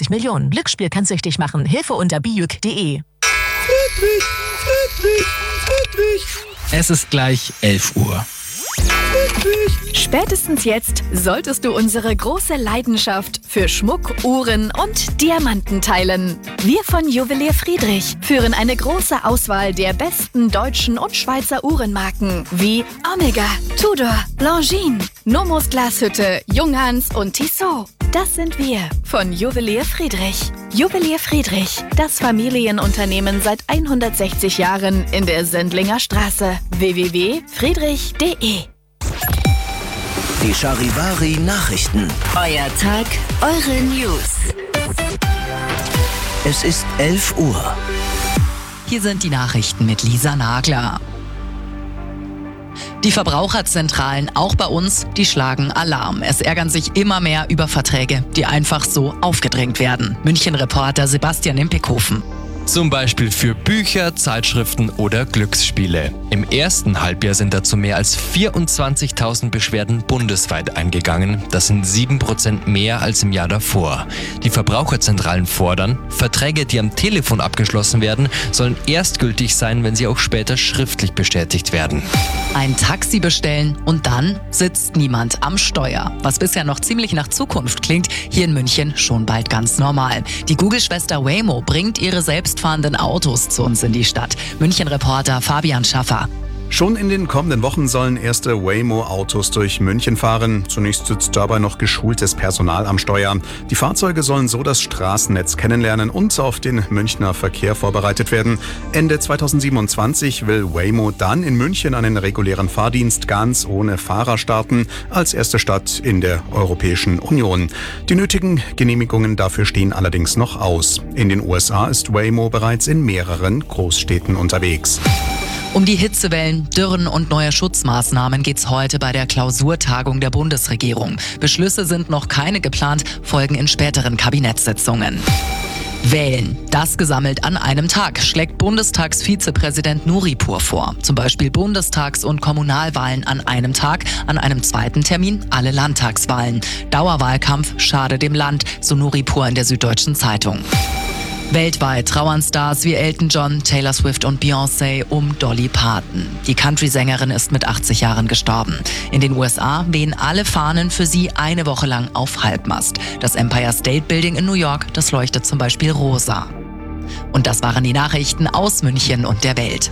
150 Millionen. Glücksspiel kann süchtig machen. Hilfe unter biüg.de. Friedrich. Es ist gleich 11 Uhr. Spätestens jetzt solltest du unsere große Leidenschaft für Schmuck, Uhren und Diamanten teilen. Wir von Juwelier Friedrich führen eine große Auswahl der besten deutschen und Schweizer Uhrenmarken wie Omega, Tudor, Longines, Nomos Glashütte, Junghans und Tissot. Das sind wir von Juwelier Friedrich. Juwelier Friedrich, das Familienunternehmen seit 160 Jahren in der Sendlinger Straße. www.friedrich.de. Die Charivari Nachrichten. Euer Tag, eure News. Es ist 11 Uhr. Hier sind die Nachrichten mit Lisa Nagler. Die Verbraucherzentralen, auch bei uns, die schlagen Alarm. Es ärgern sich immer mehr über Verträge, die einfach so aufgedrängt werden. München-Reporter Sebastian Impekhofen. Zum Beispiel für Bücher, Zeitschriften oder Glücksspiele. Im ersten Halbjahr sind dazu mehr als 24.000 Beschwerden bundesweit eingegangen. Das sind 7% mehr als im Jahr davor. Die Verbraucherzentralen fordern, Verträge, die am Telefon abgeschlossen werden, sollen erstgültig sein, wenn sie auch später schriftlich bestätigt werden. Ein Taxi bestellen und dann sitzt niemand am Steuer. Was bisher noch ziemlich nach Zukunft klingt, hier in München schon bald ganz normal. Die Google-Schwester Waymo bringt ihre selbstfahrenden Autos zu uns in die Stadt. München-Reporter Fabian Schaffer. Schon in den kommenden Wochen sollen erste Waymo-Autos durch München fahren. Zunächst sitzt dabei noch geschultes Personal am Steuer. Die Fahrzeuge sollen so das Straßennetz kennenlernen und auf den Münchner Verkehr vorbereitet werden. Ende 2027 will Waymo dann in München einen regulären Fahrdienst ganz ohne Fahrer starten, als erste Stadt in der Europäischen Union. Die nötigen Genehmigungen dafür stehen allerdings noch aus. In den USA ist Waymo bereits in mehreren Großstädten unterwegs. Um die Hitzewellen, Dürren und neue Schutzmaßnahmen geht's heute bei der Klausurtagung der Bundesregierung. Beschlüsse sind noch keine geplant, folgen in späteren Kabinettssitzungen. Wählen, das gesammelt an einem Tag, schlägt Bundestagsvizepräsident Nuripur vor. Zum Beispiel Bundestags- und Kommunalwahlen an einem Tag, an einem zweiten Termin alle Landtagswahlen. Dauerwahlkampf schade dem Land, so Nuripur in der Süddeutschen Zeitung. Weltweit trauern Stars wie Elton John, Taylor Swift und Beyoncé um Dolly Parton. Die Country-Sängerin ist mit 80 Jahren gestorben. In den USA wehen alle Fahnen für sie eine Woche lang auf Halbmast. Das Empire State Building in New York, das leuchtet zum Beispiel rosa. Und das waren die Nachrichten aus München und der Welt.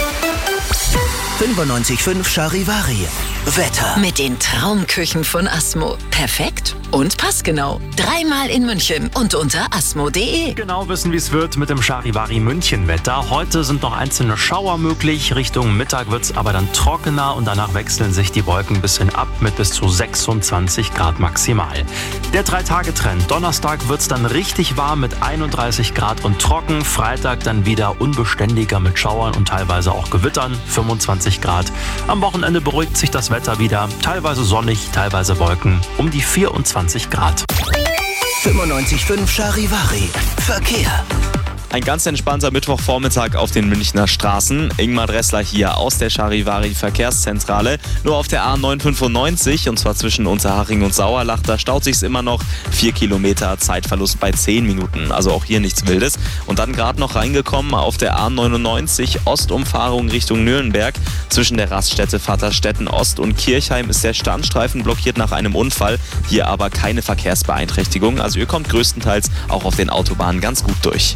95.5 Charivari. Wetter. Mit den Traumküchen von Asmo. Perfekt und passgenau. 3-mal in München und unter asmo.de. Genau wissen, wie es wird mit dem Charivari München-Wetter. Heute sind noch einzelne Schauer möglich. Richtung Mittag wird es aber dann trockener und danach wechseln sich die Wolken ein bisschen ab mit bis zu 26 Grad maximal. Der 3-Tage-Trend. Donnerstag wird es dann richtig warm mit 31 Grad und trocken. Freitag dann wieder unbeständiger mit Schauern und teilweise auch Gewittern. 25 Grad. Am Wochenende beruhigt sich das Wetter wieder. Teilweise sonnig, teilweise Wolken. Um die 24 Grad. 95.5 Charivari. Verkehr. Ein ganz entspannter Mittwochvormittag auf den Münchner Straßen. Ingmar Dressler hier aus der Charivari Verkehrszentrale. Nur auf der A995 und zwar zwischen Unterhaching und Sauerlach, da staut sich's immer noch. 4 Kilometer, Zeitverlust bei 10 Minuten. Also auch hier nichts Wildes. Und dann gerade noch reingekommen auf der A99 Ostumfahrung Richtung Nürnberg. Zwischen der Raststätte Vaterstetten Ost und Kirchheim ist der Standstreifen blockiert nach einem Unfall. Hier aber keine Verkehrsbeeinträchtigung. Also ihr kommt größtenteils auch auf den Autobahnen ganz gut durch.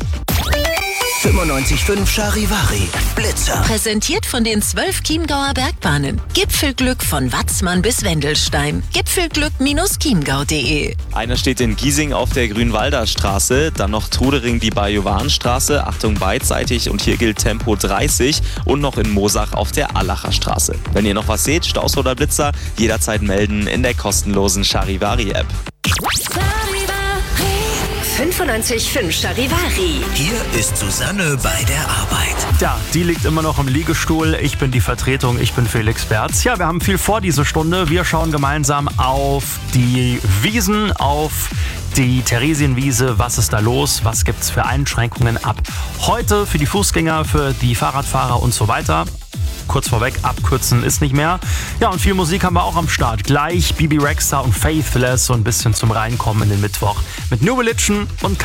95.5 Charivari. Blitzer. Präsentiert von den 12 Chiemgauer Bergbahnen. Gipfelglück von Watzmann bis Wendelstein. Gipfelglück-chiemgau.de. Einer steht in Giesing auf der Grünwalder Straße, dann noch Trudering die Bajowanstraße, Achtung beidseitig und hier gilt Tempo 30 und noch in Moosach auf der Allacher Straße. Wenn ihr noch was seht, Staus oder Blitzer, jederzeit melden in der kostenlosen Charivari-App. 95.5 Charivari. Hier ist Susanne bei der Arbeit. Ja, die liegt immer noch im Liegestuhl. Ich bin die Vertretung, ich bin Felix Berz. Ja, wir haben viel vor diese Stunde. Wir schauen gemeinsam auf die Wiesen, auf die Theresienwiese. Was ist da los? Was gibt's für Einschränkungen ab heute für die Fußgänger, für die Fahrradfahrer und so weiter? Kurz vorweg, abkürzen ist nicht mehr. Ja, und viel Musik haben wir auch am Start. Gleich Bibi Rexha und Faithless, so ein bisschen zum Reinkommen in den Mittwoch. Mit New Religion und